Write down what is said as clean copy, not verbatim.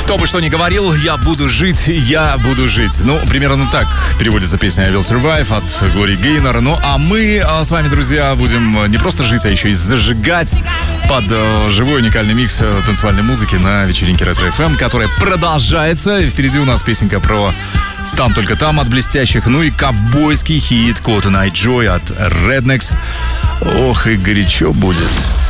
Кто бы что ни говорил, я буду жить. Ну, примерно так переводится песня I Will Survive от Глории Гейнор. Ну, а мы с вами, друзья, будем не просто жить, а еще и зажигать под живой уникальный микс танцевальной музыки на вечеринке Ретро FM, которая продолжается. И впереди у нас песенка про «Там только там» от блестящих. Ну и ковбойский хит Cotton Eye Joe от Rednecks. Ох, и горячо будет.